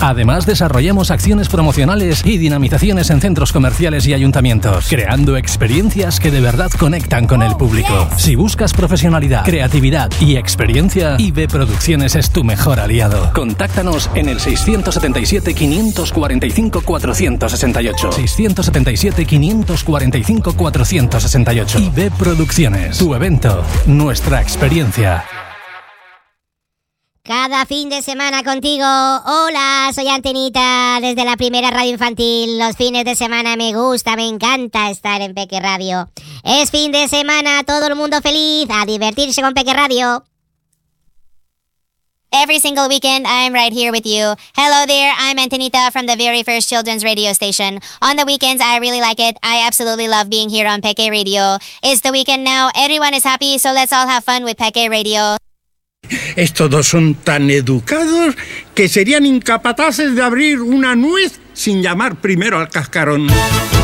Además, desarrollamos acciones promocionales y dinamizaciones en centros comerciales y ayuntamientos, creando experiencias que de verdad conectan con el público. Si buscas profesionalidad, creatividad y experiencia, IB Producciones es tu mejor aliado. Contáctanos en el 677 545 468. 677 545 468. IB Producciones. Tu evento, nuestra experiencia. Cada fin de semana contigo. Hola, soy Antenita desde la primera radio infantil. Los fines de semana me gusta, me encanta estar en Peque Radio. Es fin de semana, todo el mundo feliz, a divertirse con Peque Radio. Every single weekend, I'm right here with you. Hello there, I'm Antenita from the very first children's radio station. On the weekends, I really like it. I absolutely love being here on Peque Radio. It's the weekend now, everyone is happy, so let's all have fun with Peque Radio. Estos dos son tan educados que serían incapaces de abrir una nuez sin llamar primero al cascarón.